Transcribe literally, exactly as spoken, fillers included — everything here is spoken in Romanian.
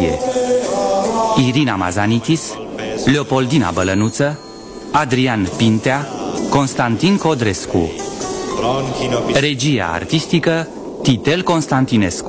producție: Irina Mazanitis, Leopoldina Bălănuță, Adrian Pintea, Constantin Codrescu. Regia artistică Titel Constantinescu.